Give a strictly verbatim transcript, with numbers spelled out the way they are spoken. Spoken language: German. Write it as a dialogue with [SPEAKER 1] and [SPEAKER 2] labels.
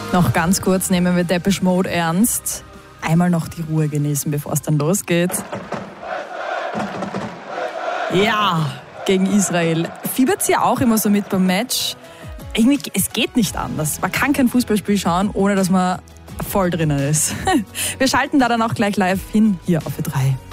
[SPEAKER 1] Noch ganz kurz nehmen wir Depeche Mode ernst. Einmal noch die Ruhe genießen, bevor es dann losgeht. Ja, gegen Israel. Fiebert ihr auch immer so mit beim Match? Irgendwie, es geht nicht anders. Man kann kein Fußballspiel schauen, ohne dass man voll drinnen ist. Wir schalten da dann auch gleich live hin, hier auf Ö drei.